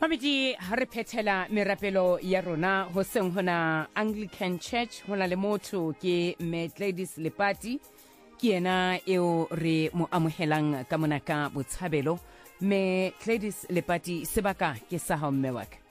Mamedi ha re phethela merapelo ya rona ho seng hona Anglican Church hona le motho ke Me Gladys Lepati ke yena eo re mo amohelang ka mona ka botshabelo. Me Gladys Lepati sebaka ke sa ha mme wa ka.